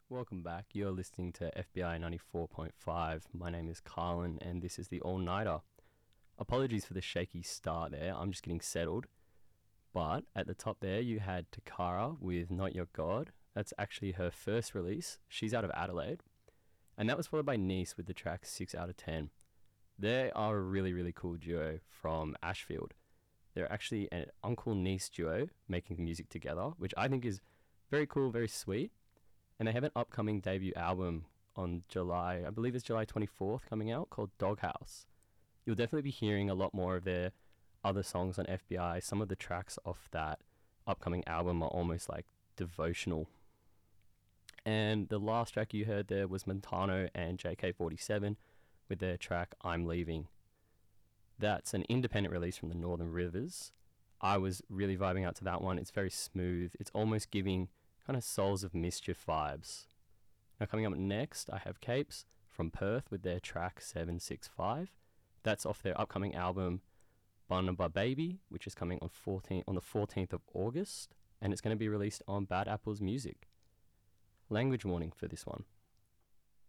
Welcome back. You're listening to FBI 94.5. My name is Carlin, and this is the All Nighter. Apologies for the shaky start there. I'm just getting settled. But at the top there, you had Takara with Not Your God. That's actually her first release. She's out of Adelaide. And that was followed by Nice with the track 6 out of 10. They are a really, really cool duo from Ashfield. They're actually an uncle niece duo making music together, which I think is very cool, very sweet. And they have an upcoming debut album on I believe it's July 24th coming out, called Doghouse. You'll definitely be hearing a lot more of their other songs on FBI. Some of the tracks off that upcoming album are almost like devotional. And the last track you heard there was Montano and JK47 with their track I'm Leaving. That's an independent release from the Northern Rivers. I was really vibing out to that one. It's very smooth. It's almost giving kind of Souls of Mischief vibes. Now coming up next, I have Capes from Perth with their track 765. That's off their upcoming album Bunaba Baby, which is coming on the 14th of August, and it's going to be released on Bad Apples Music. Language warning for this one.